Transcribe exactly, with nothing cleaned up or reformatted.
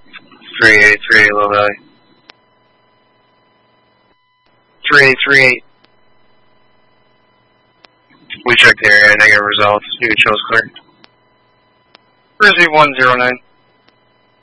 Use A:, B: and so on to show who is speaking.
A: three eight three eight, low value. three eight three eight. We checked the area, negative results. You chose clear. Grizzly one zero nine.